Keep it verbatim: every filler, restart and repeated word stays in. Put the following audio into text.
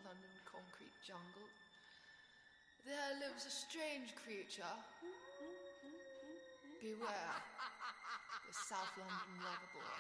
London concrete jungle, there lives a strange creature. Beware, the South London lover boy.